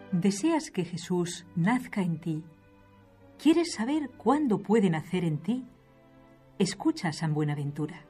¿Deseas que Jesús nazca en ti? ¿Quieres saber cuándo puede nacer en ti? Escucha a San Buenaventura.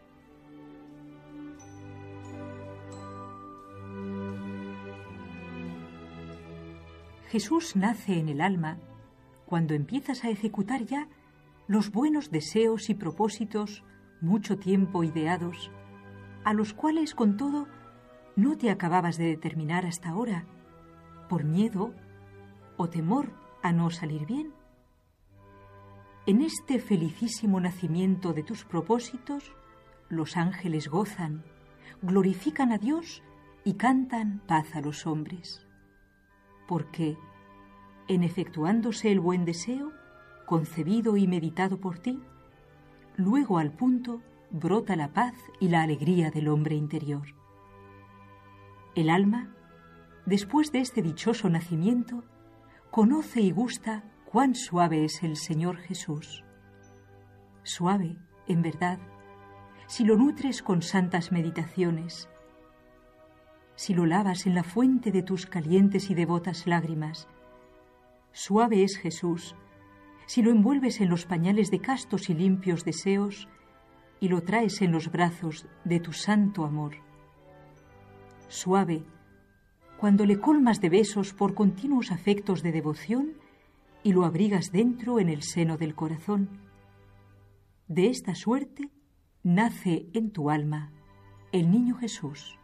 Jesús nace en el alma cuando empiezas a ejecutar ya los buenos deseos y propósitos mucho tiempo ideados, a los cuales con todo no te acababas de determinar hasta ahora, por miedo o temor a no salir bien. En este felicísimo nacimiento de tus propósitos, los ángeles gozan, glorifican a Dios y cantan paz a los hombres. Porque, en efectuándose el buen deseo, concebido y meditado por ti, luego al punto brota la paz y la alegría del hombre interior. El alma, después de este dichoso nacimiento, conoce y gusta cuán suave es el Señor Jesús. Suave, en verdad, si lo nutres con santas meditaciones, si lo lavas en la fuente de tus calientes y devotas lágrimas. Suave es Jesús, si lo envuelves en los pañales de castos y limpios deseos y lo traes en los brazos de tu santo amor. Suave, cuando le colmas de besos por continuos afectos de devoción y lo abrigas dentro en el seno del corazón. De esta suerte nace en tu alma el niño Jesús.